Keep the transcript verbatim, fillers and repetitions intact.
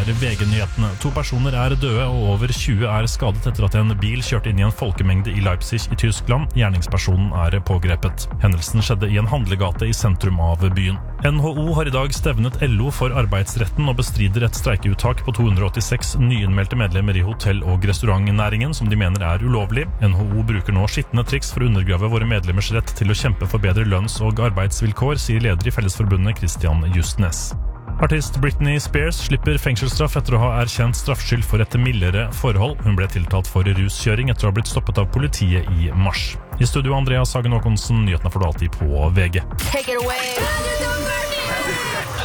er V G-nyhetene. To personer er døde og over tjue er skadet etter at en bil kjørte inn i en folkemengde i Leipzig i Tyskland. Gjerningspersonen er pågrepet. Hendelsen skjedde i en handlegate i sentrum av byen. N H O har i dag stevnet L O for arbeidsretten og bestrider et streikeuttak på to hundre åttiseks nyinnmeldte medlemmer i hotell- og restaurantnæringen som de mener er ulovlig. N H O bruker nå skittende triks for å undergrave våre medlemmers rett til å kjempe for bedre lønns- og arbeidsvilkår, sier leder i Fellesforbundet Christian Justnes. Artist Britney Spears slipper fengselsstraff etter å ha erkjent straffskyld for et mildere forhold. Hun ble tiltalt for ruskjøring etter å ha blitt stoppet av politiet i mars. I studio Andreas Hagen Håkonsen, nyhetene får du alltid på V G. Take it away.